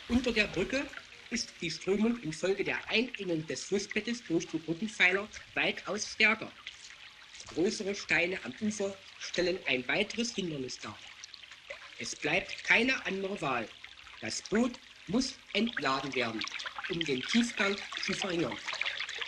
Unter der Brücke ist die Strömung infolge der Einengung des Flussbettes durch die Brückenpfeiler weitaus stärker. Größere Steine am Ufer stellen ein weiteres Hindernis dar. Es bleibt keine andere Wahl. Das Boot muss entladen werden, um den Tiefgang zu verringern.